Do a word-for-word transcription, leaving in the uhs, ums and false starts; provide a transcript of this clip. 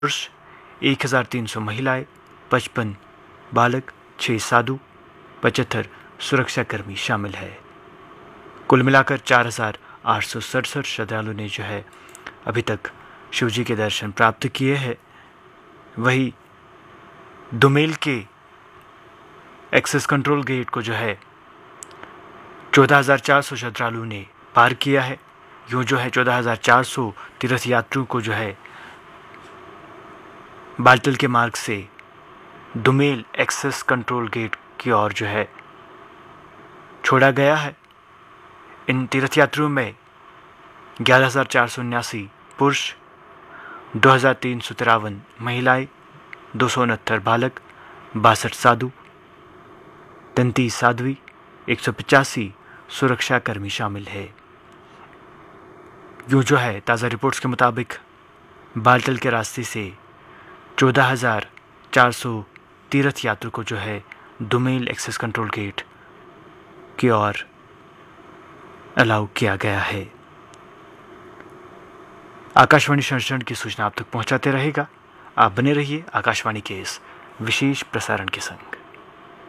पुरुष, एक हज़ार तीन सौ महिलाएं, पचपन बालक, छः साधु, पचहत्तर सुरक्षाकर्मी शामिल है। कुल मिलाकर चार हज़ार आठ सौ सड़सठ श्रद्धालु ने जो है अभी तक शिवजी के दर्शन प्राप्त किए हैं। वही दुमेल के एक्सेस कंट्रोल गेट को जो है चौदह हज़ार चार सौ श्रद्धालु ने पार किया है। यूँ जो है चौदह हज़ार चार सौ तीर्थ यात्रियों को जो है बालतल के मार्ग से दुमेल एक्सेस कंट्रोल गेट की ओर जो है छोड़ा गया है। इन तीर्थयात्रियों में ग्यारह हज़ार चार सौ उन्यासी पुरुष, दो हज़ार तीन सौ तिरावन महिलाएं, दो सौ उनहत्तर बालक, बासठ साधु, तैंतीस साध्वी, एक सौ पचासी सुरक्षाकर्मी शामिल है। यूँ जो है ताज़ा रिपोर्ट्स के मुताबिक बालतल के रास्ते से चौदह हज़ार चार सौ तीर्थ यात्रियों को जो है दुमेल एक्सेस कंट्रोल गेट की ओर अलाउ किया गया है। आकाशवाणी संरक्षण की सूचना आप तक पहुंचाते रहेगा। आप बने रहिए आकाशवाणी के इस विशेष प्रसारण के संग।